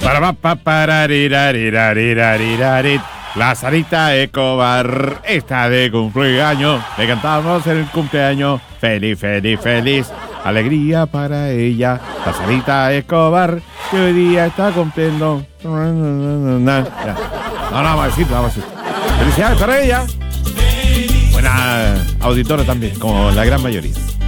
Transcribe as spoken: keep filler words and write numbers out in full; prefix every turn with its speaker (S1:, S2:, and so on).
S1: Para, pa, pararirarirarirarit. La Sarita Escobar está de cumpleaños. Le cantamos el cumpleaños. Feliz, feliz, feliz. Alegría para ella. La Sarita Escobar, que hoy día está cumpliendo. No, no, vamos a decir, vamos a decir. Felicidades para ella. Buena auditora también, como la gran mayoría.